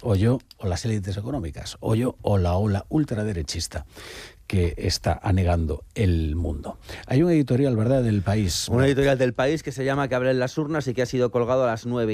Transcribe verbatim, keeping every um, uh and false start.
o yo o las élites económicas, o yo o la ola ultraderechista que está anegando el mundo. Hay un editorial, ¿verdad?, del País. Un editorial del País que se llama Que hablen las urnas y que ha sido colgado a las nueve